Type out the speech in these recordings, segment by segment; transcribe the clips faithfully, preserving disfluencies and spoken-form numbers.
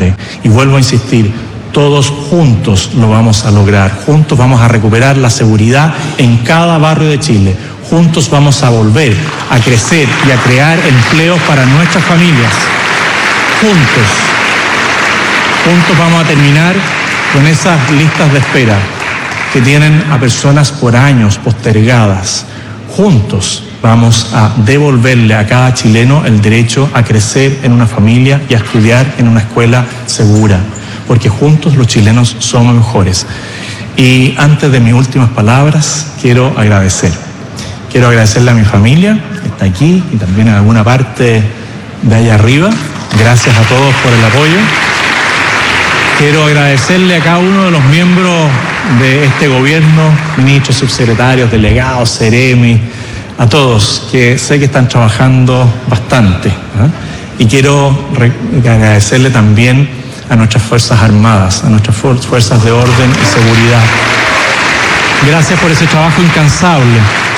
grande. Y vuelvo a insistir, todos juntos lo vamos a lograr. Juntos vamos a recuperar la seguridad en cada barrio de Chile. Juntos vamos a volver a crecer y a crear empleos para nuestras familias. Juntos. Juntos vamos a terminar con esas listas de espera que tienen a personas por años postergadas. Juntos vamos a devolverle a cada chileno el derecho a crecer en una familia y a estudiar en una escuela segura, porque juntos los chilenos somos mejores. Y antes de mis últimas palabras, quiero agradecer. Quiero agradecerle a mi familia, que está aquí y también en alguna parte de allá arriba. Gracias a todos por el apoyo. Quiero agradecerle a cada uno de los miembros de este gobierno, ministros, subsecretarios, delegados, seremi, a todos, que sé que están trabajando bastante, ¿eh? Y quiero agradecerle también a nuestras Fuerzas Armadas, a nuestras fuerzas de orden y seguridad. Gracias por ese trabajo incansable.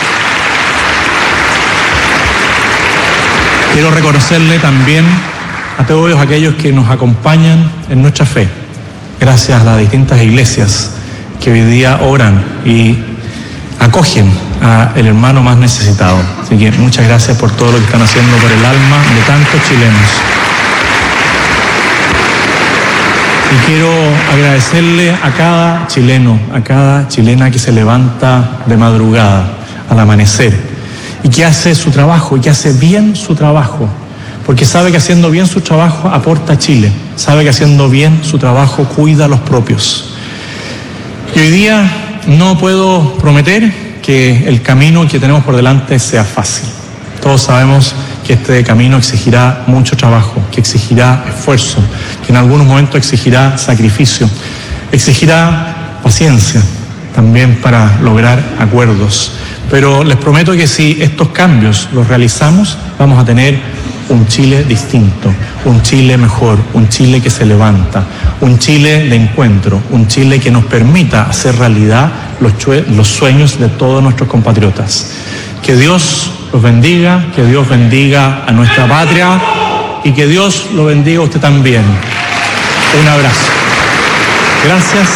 Quiero reconocerle también a todos aquellos que nos acompañan en nuestra fe, gracias a las distintas iglesias que hoy día oran y acogen al hermano más necesitado. Así que muchas gracias por todo lo que están haciendo por el alma de tantos chilenos. Y quiero agradecerle a cada chileno, a cada chilena que se levanta de madrugada al amanecer y que hace su trabajo, y que hace bien su trabajo, porque sabe que haciendo bien su trabajo aporta a Chile, sabe que haciendo bien su trabajo cuida a los propios. Y hoy día no puedo prometer que el camino que tenemos por delante sea fácil. Todos sabemos que este camino exigirá mucho trabajo, que exigirá esfuerzo, que en algunos momentos exigirá sacrificio, exigirá paciencia también para lograr acuerdos. Pero les prometo que si estos cambios los realizamos, vamos a tener un Chile distinto, un Chile mejor, un Chile que se levanta, un Chile de encuentro, un Chile que nos permita hacer realidad los, los sueños de todos nuestros compatriotas. Que Dios los bendiga, que Dios bendiga a nuestra patria y que Dios lo bendiga a usted también. Un abrazo. Gracias.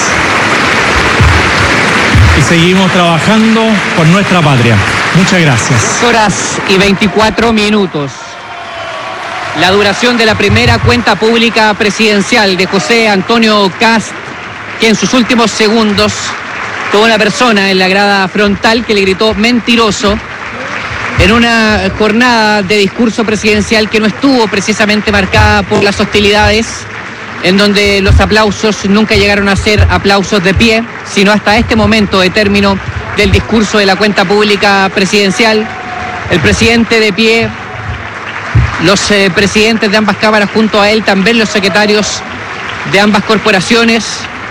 Y seguimos trabajando por nuestra patria. Muchas gracias. Horas y veinticuatro minutos. La duración de la primera cuenta pública presidencial de José Antonio Kast, que en sus últimos segundos tuvo una persona en la grada frontal que le gritó mentiroso en una jornada de discurso presidencial que no estuvo precisamente marcada por las hostilidades, en donde los aplausos nunca llegaron a ser aplausos de pie, sino hasta este momento de término del discurso de la cuenta pública presidencial. El presidente de pie, los eh, presidentes de ambas cámaras junto a él, también los secretarios de ambas corporaciones,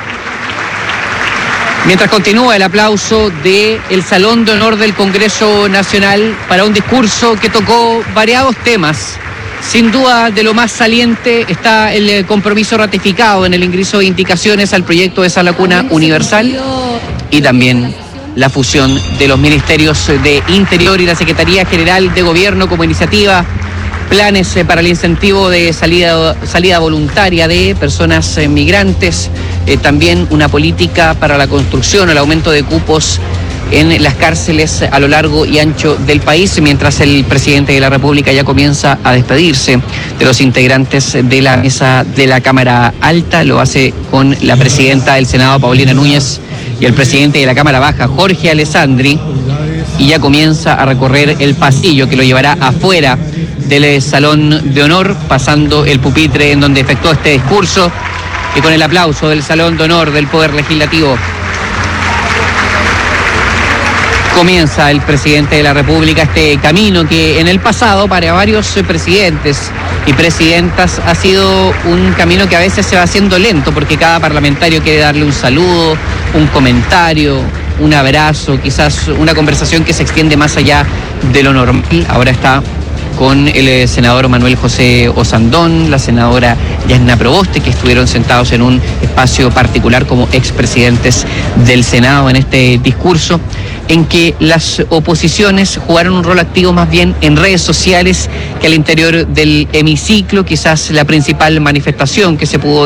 mientras continúa el aplauso del Salón de Honor del Congreso Nacional para un discurso que tocó variados temas. Sin duda, de lo más saliente está el compromiso ratificado en el ingreso de indicaciones al proyecto de Sala Cuna Universal y también la fusión de los ministerios de Interior y la Secretaría General de Gobierno como iniciativa, planes para el incentivo de salida, salida voluntaria de personas migrantes, eh, también una política para la construcción, el aumento de cupos en las cárceles a lo largo y ancho del país, mientras el presidente de la República ya comienza a despedirse de los integrantes de la mesa de la Cámara Alta. Lo hace con la presidenta del Senado, Paulina Núñez, y el presidente de la Cámara Baja, Jorge Alessandri, y ya comienza a recorrer el pasillo que lo llevará afuera del Salón de Honor, pasando el pupitre en donde efectuó este discurso, y con el aplauso del Salón de Honor del Poder Legislativo comienza el presidente de la República este camino que en el pasado para varios presidentes y presidentas ha sido un camino que a veces se va haciendo lento, porque cada parlamentario quiere darle un saludo, un comentario, un abrazo, quizás una conversación que se extiende más allá de lo normal. Ahora está con el senador Manuel José Osandón, la senadora Yasna Proboste, que estuvieron sentados en un espacio particular como expresidentes del Senado en este discurso, en que las oposiciones jugaron un rol activo más bien en redes sociales que al interior del hemiciclo. Quizás la principal manifestación que se pudo